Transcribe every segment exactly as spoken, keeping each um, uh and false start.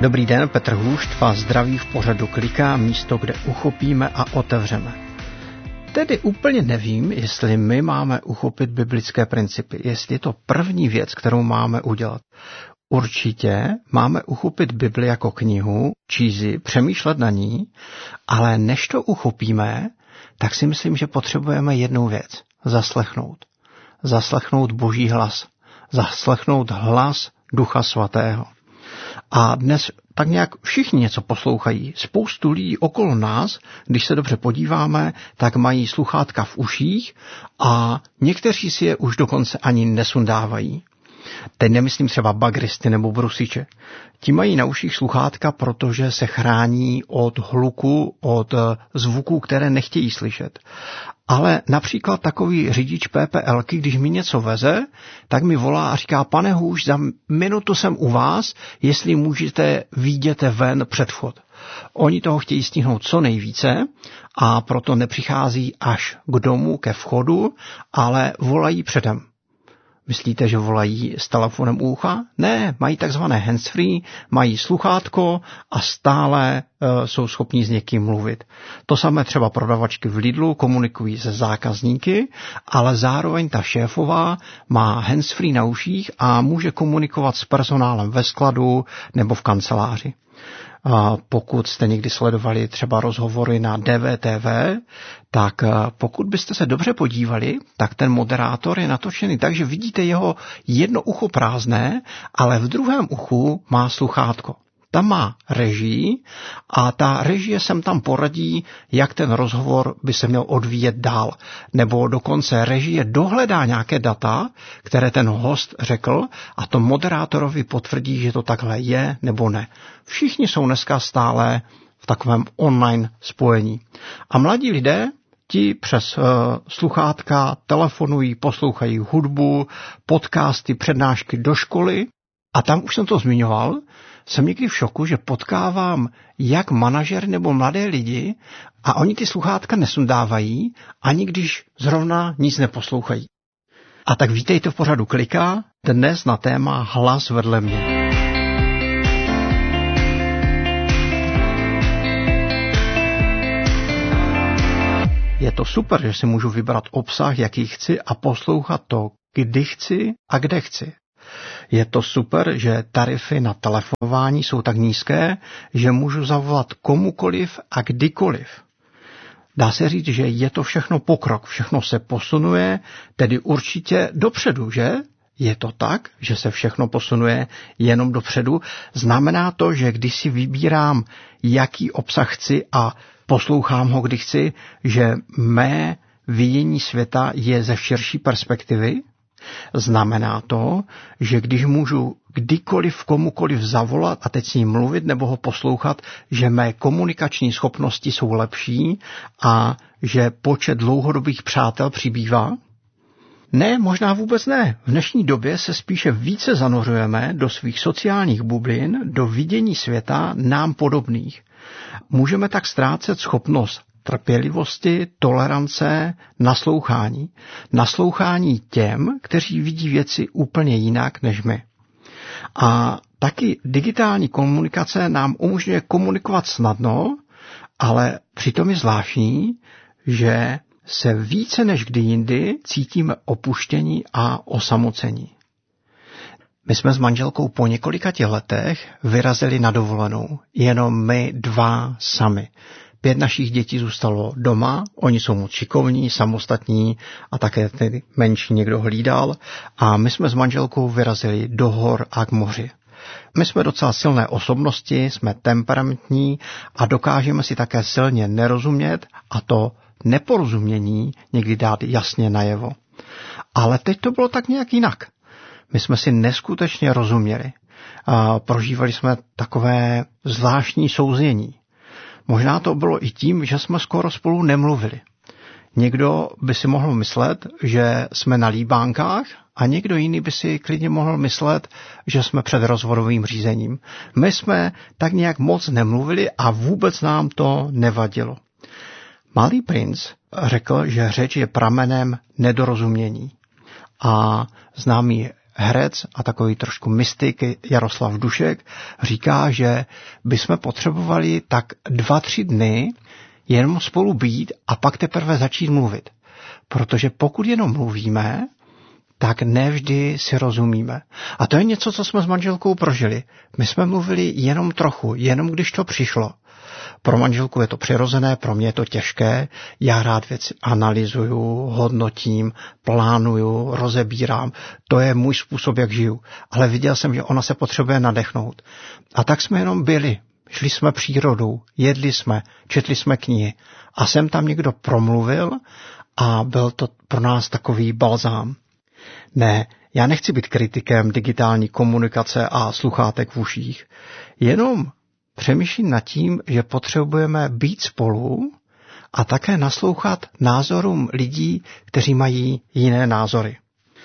Dobrý den, Petr Hůšt vás zdraví v pořadu Kliká, místo, kde uchopíme a otevřeme. Tedy úplně nevím, jestli my máme uchopit biblické principy, jestli je to první věc, kterou máme udělat. Určitě máme uchopit Bibli jako knihu, čízi, přemýšlet na ní, ale než to uchopíme, tak si myslím, že potřebujeme jednu věc. Zaslechnout. Zaslechnout Boží hlas. Zaslechnout hlas Ducha Svatého. A dnes tak nějak všichni něco poslouchají. Spoustu lidí okolo nás, když se dobře podíváme, tak mají sluchátka v uších a někteří si je už dokonce ani nesundávají. Teď nemyslím třeba bagristy nebo brusiče. Ti mají na uších sluchátka, protože se chrání od hluku, od zvuků, které nechtějí slyšet. Ale například takový řidič P P L ky, když mi něco veze, tak mi volá a říká: pane Hůš, za minutu jsem u vás, jestli můžete, vyjděte ven před vchod. Oni toho chtějí stihnout co nejvíce a proto nepřichází až k domu, ke vchodu, ale volají předem. Myslíte, že volají s telefonem u ucha? Ne, mají takzvané handsfree, mají sluchátko a stále e, jsou schopní s někým mluvit. To samé třeba prodavačky v Lidlu komunikují se zákazníky, ale zároveň ta šéfová má handsfree na uších a může komunikovat s personálem ve skladu nebo v kanceláři. A pokud jste někdy sledovali třeba rozhovory na D V T V, tak pokud byste se dobře podívali, tak ten moderátor je natočený tak, že vidíte jeho jedno ucho prázdné, ale v druhém uchu má sluchátko. Tam má režii a ta režie sem tam poradí, jak ten rozhovor by se měl odvíjet dál. Nebo dokonce režie dohledá nějaké data, které ten host řekl a to moderátorovi potvrdí, že to takhle je nebo ne. Všichni jsou dneska stále v takovém online spojení. A mladí lidé, ti přes uh, sluchátka telefonují, poslouchají hudbu, podcasty, přednášky do školy a tam už jsem to zmiňoval, jsem někdy v šoku, že potkávám jak manažer nebo mladé lidi a oni ty sluchátka nesundávají, ani když zrovna nic neposlouchají. A tak vítejte v pořadu Kliká, dnes na téma Hlas vedle mě. Je to super, že si můžu vybrat obsah, jaký chci a poslouchat to, kdy chci a kde chci. Je to super, že tarify na telefonování jsou tak nízké, že můžu zavolat komukoliv a kdykoliv. Dá se říct, že je to všechno pokrok, všechno se posunuje, tedy určitě dopředu, že? Je to tak, že se všechno posunuje jenom dopředu. Znamená to, že když si vybírám, jaký obsah chci a poslouchám ho, kdy chci, že mé vidění světa je ze širší perspektivy? Znamená to, že když můžu kdykoliv komukoliv zavolat a teď s ním mluvit nebo ho poslouchat, že mé komunikační schopnosti jsou lepší a že počet dlouhodobých přátel přibývá? Ne, možná vůbec ne. V dnešní době se spíše více zanořujeme do svých sociálních bublin, do vidění světa nám podobných. Můžeme tak ztrácet schopnost trpělivosti, tolerance, naslouchání. Naslouchání těm, kteří vidí věci úplně jinak než my. A taky digitální komunikace nám umožňuje komunikovat snadno, ale přitom je zvláštní, že se více než kdy jindy cítíme opuštění a osamocení. My jsme s manželkou po několika těch letech vyrazili na dovolenou, jenom my dva sami. Pět našich dětí zůstalo doma, oni jsou moc šikovní, samostatní a také tedy menší někdo hlídal a my jsme s manželkou vyrazili do hor a k moři. My jsme docela silné osobnosti, jsme temperamentní a dokážeme si také silně nerozumět a to neporozumění někdy dát jasně najevo. Ale teď to bylo tak nějak jinak. My jsme si neskutečně rozuměli. A prožívali jsme takové zvláštní souznění. Možná to bylo i tím, že jsme skoro spolu nemluvili. Někdo by si mohl myslet, že jsme na líbánkách a někdo jiný by si klidně mohl myslet, že jsme před rozvodovým řízením. My jsme tak nějak moc nemluvili a vůbec nám to nevadilo. Malý princ řekl, že řeč je pramenem nedorozumění. A známý herec a takový trošku mystik Jaroslav Dušek říká, že bychom potřebovali tak dva, tři dny jenom spolu být a pak teprve začít mluvit. Protože pokud jenom mluvíme, tak nevždy si rozumíme. A to je něco, co jsme s manželkou prožili. My jsme mluvili jenom trochu, jenom když to přišlo. Pro manželku je to přirozené, pro mě je to těžké. Já rád věci analyzuju, hodnotím, plánuju, rozebírám. To je můj způsob, jak žiju. Ale viděl jsem, že ona se potřebuje nadechnout. A tak jsme jenom byli. Šli jsme přírodou, jedli jsme, četli jsme knihy. A sem tam někdo promluvil a byl to pro nás takový balzám. Ne, já nechci být kritikem digitální komunikace a sluchátek v uších. Jenom přemýšlím nad tím, že potřebujeme být spolu a také naslouchat názorům lidí, kteří mají jiné názory.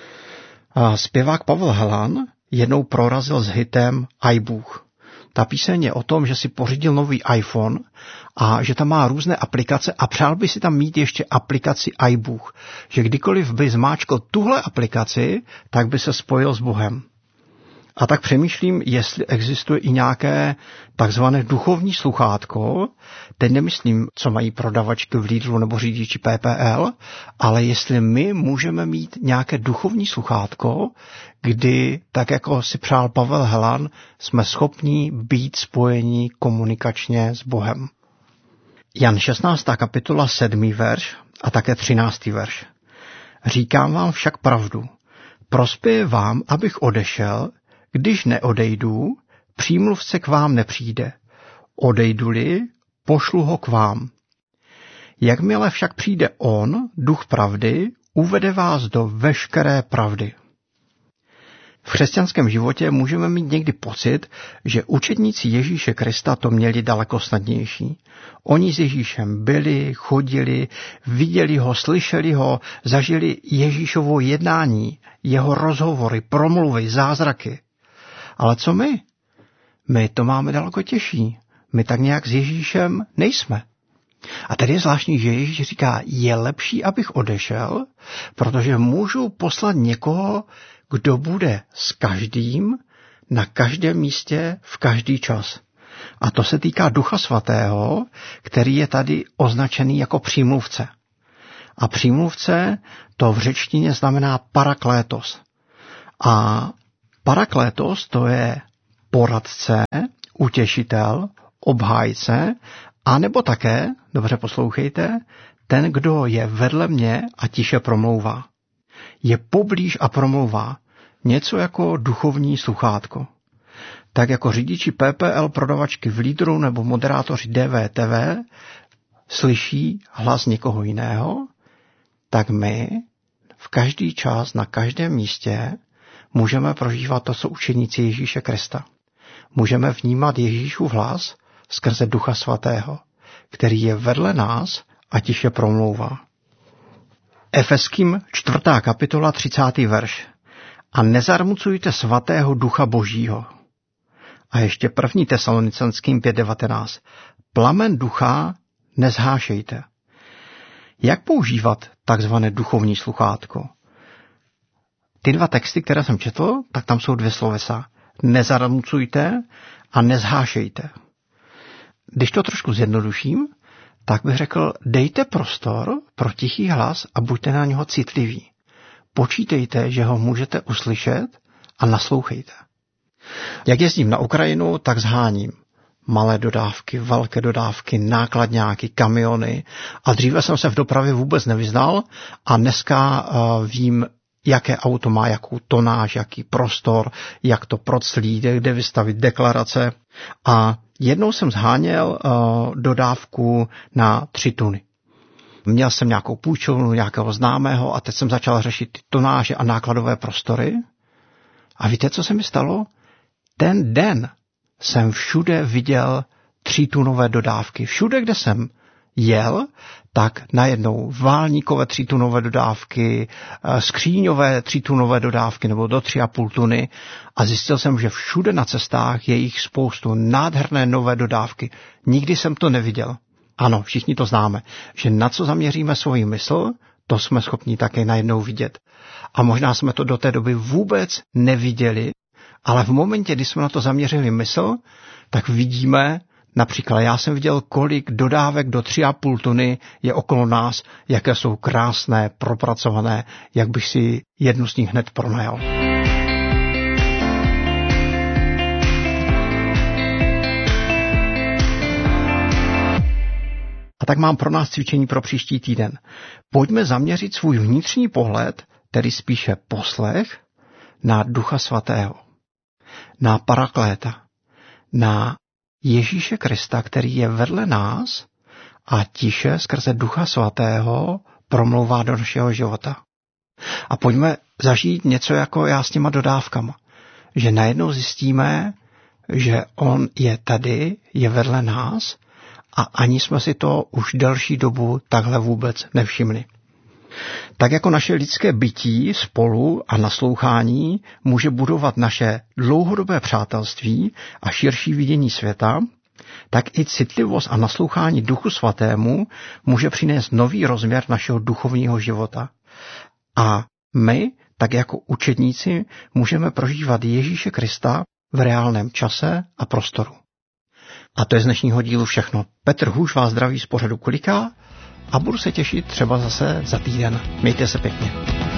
A zpěvák Pavel Helan jednou prorazil s hitem Aj Bůh. Ta píseň je o tom, že si pořídil nový iPhone a že tam má různé aplikace a přál by si tam mít ještě aplikaci Aj Bůh. Že kdykoliv by zmáčkl tuhle aplikaci, tak by se spojil s Bohem. A tak přemýšlím, jestli existuje i nějaké takzvané duchovní sluchátko, teď nemyslím, co mají prodavačky v Lidlu nebo řidiči P P L, ale jestli my můžeme mít nějaké duchovní sluchátko, kdy, tak jako si přál Pavel Helan, jsme schopni být spojeni komunikačně s Bohem. Jan šestnáctá kapitola sedmý verš a také třináctý verš. Říkám vám však pravdu. Prospěje vám, abych odešel, když neodejdu, přímluvce k vám nepřijde. Odejdu-li, pošlu ho k vám. Jakmile však přijde on, duch pravdy, uvede vás do veškeré pravdy. V křesťanském životě můžeme mít někdy pocit, že učedníci Ježíše Krista to měli daleko snadnější. Oni s Ježíšem byli, chodili, viděli ho, slyšeli ho, zažili Ježíšovo jednání, jeho rozhovory, promluvy, zázraky. Ale co my? My to máme daleko těžší. My tak nějak s Ježíšem nejsme. A tady je zvláštní, že Ježíš říká, je lepší, abych odešel, protože můžu poslat někoho, kdo bude s každým, na každém místě, v každý čas. A to se týká Ducha Svatého, který je tady označený jako přímluvce. A přímluvce to v řečtině znamená paraklétos. A paraklétos to je poradce, utěšitel, obhájce, a nebo také, dobře poslouchejte, ten, kdo je vedle mě a tiše promlouvá. Je poblíž a promlouvá. Něco jako duchovní sluchátko. Tak jako řidiči P P L, prodavačky v Lidru nebo moderátoři D V T V slyší hlas někoho jiného, tak my v každý čas, na každém místě můžeme prožívat to, co učeníci Ježíše Krista. Můžeme vnímat Ježíšův hlas skrze Ducha Svatého, který je vedle nás a tiše promlouvá. Efeským čtvrtá kapitola třicátý verš. A nezarmucujte svatého Ducha Božího. A ještě první Tesalonicenským pět devatenáct. Plamen ducha nezhášejte. Jak používat takzvané duchovní sluchátko? Ty dva texty, které jsem četl, tak tam jsou dvě slovesa. Nezarmucujte a nezhášejte. Když to trošku zjednoduším, tak bych řekl, dejte prostor pro tichý hlas a buďte na něho citliví. Počítejte, že ho můžete uslyšet a naslouchejte. Jak jezdím na Ukrajinu, tak zháním malé dodávky, velké dodávky, nákladňáky, kamiony a dříve jsem se v dopravě vůbec nevyznal a dneska uh, vím, jaké auto má jakou tonáž, jaký prostor, jak to proclí, kde vystavit deklarace. A jednou jsem zháněl uh, dodávku na tři tuny. Měl jsem nějakou půjčovnu, nějakého známého a teď jsem začal řešit ty tonáže a nákladové prostory. A víte, co se mi stalo? Ten den jsem všude viděl třítunové dodávky. Všude, kde jsem jel, tak najednou válníkové třítunové dodávky, skříňové třítunové dodávky nebo do tři a půl tuny a zjistil jsem, že všude na cestách je jich spoustu nádherné nové dodávky. Nikdy jsem to neviděl. Ano, všichni to známe, že na co zaměříme svůj mysl, to jsme schopni také najednou vidět. A možná jsme to do té doby vůbec neviděli, ale v momentě, kdy jsme na to zaměřili mysl, tak vidíme, například já jsem viděl, kolik dodávek do tři a půl tuny je okolo nás, jaké jsou krásné, propracované, jak bych si jednu z nich hned pronajal. A tak mám pro nás cvičení pro příští týden. Pojďme zaměřit svůj vnitřní pohled, tedy spíše poslech, na Ducha Svatého, na Parakléta, na Ježíše Krista, který je vedle nás a tiše skrze Ducha Svatého promlouvá do našeho života. A pojďme zažít něco jako já s těma dodávkama, že najednou zjistíme, že on je tady, je vedle nás a ani jsme si to už delší dobu takhle vůbec nevšimli. Tak jako naše lidské bytí spolu a naslouchání může budovat naše dlouhodobé přátelství a širší vidění světa, tak i citlivost a naslouchání Duchu Svatému může přinést nový rozměr našeho duchovního života. A my, tak jako učedníci, můžeme prožívat Ježíše Krista v reálném čase a prostoru. A to je z dnešního dílu všechno. Petr Hůš vás zdraví z pořadu Klika a budu se těšit třeba zase za týden. Mějte se pěkně.